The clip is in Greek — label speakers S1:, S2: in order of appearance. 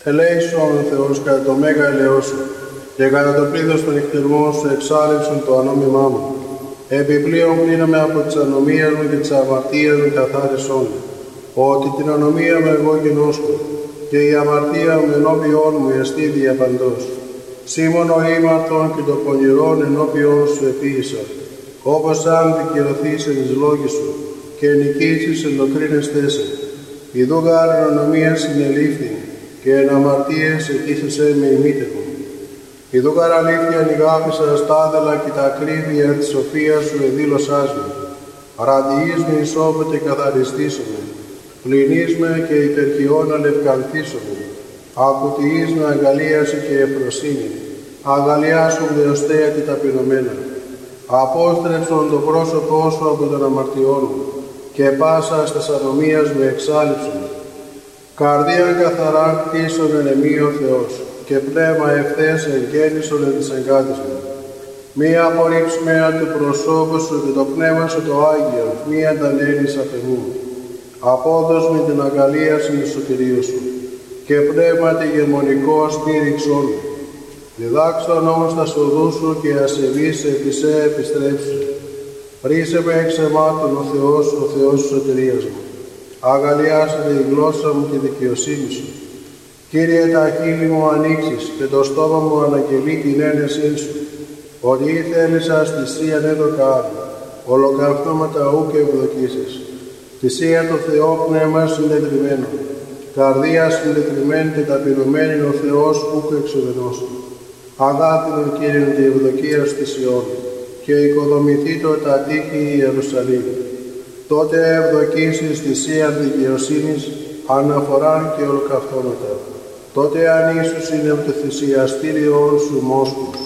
S1: Ελέησον ο Θεός κατά το μέγα ελαιός σου, και κατά το πλήθος των νυχτερμών σου εξάλληψον το ανόμιμά μου. Επιπλέον πλύναμε από τις ανομίες μου και τις αμαρτίες μου καθάρισόν μου, ότι την ανομία μου εγώ γινώσκω, και η αμαρτία μου ενώπιόν μου εστί διαπαντός. Σήμων ο ήμαρτον και το πονηρόν ενώπιόν σου επίησα, όπως αν δικαιωθείς εν εις λόγοι σου, και νικήσεις εν το κρίνεστέ σε. Ιδού γάρ εν ανομίας συνελήφθην, και εν αμαρτίες εκείσεσαι με ημίτευον. Ιδού γάρ αλήθεια νηγάπησα στάδελα και τα ακρίβεια της σοφίας σου εδήλωσάς με. Ραντιείς με ισόπετε καθαριστήσομαι, πλυνείς με και υπερχιών αλευκανθήσομαι. Ακουτιείς με αγκαλίαση και ευφροσύνη, αγκαλιάσουν δεοστέα και ταπεινωμένα. Απόστρεψον το πρόσωπό σου από τον αμαρτιών μου, και πάσα στας ανομίας με εξάλληψον. Καρδία καθαρά κτίσον εν εμεί ο Θεός, και πνεύμα ευθές εγγέννησον εν της εγκάτης μου. Μη απορρίψουμε του προσώπου σου και το πνεύμα σου το Άγιο, μη αντανέλεις απ' εμού. Απόδος με την αγκαλίαση του σωτηρίου σου, και πνεύμα τη γεμονικό στήριξόν μου. Διδάξον όμως τα οδού σου και ασεβείς επί σε επιστρέψου. Ρίσε με εξ αιμάτων ο Θεός της σωτηρίας μου. Αγαλιάσετε η γλώσσα μου και η δικαιοσύνη σου. Κύριε, τα χείλη μου ανοίξεις και το στόμα μου αναγγελεί την ένεσή σου. Ότι ήθελησας θυσίαν έδωκα άλλο, ολοκαυτώματα ου και ευδοκίσεις. Θυσία το Θεό πνεύμα συντετριμένο, καρδία συντετριμένη και ταπεινωμένη ο Θεός ούκ εξουδενώσου. Αγάπηνον Κύριον τη ευδοκία στη Σιών, και οικοδομηθήτω τα τείχη Ιερουσαλήμ. Τότε ευδοκίσεις θυσίαν δικαιοσύνης, αναφοράν και ολοκαυτώματα. Τότε αν ίσως είναι από το θυσιαστήριον σου μόσχους.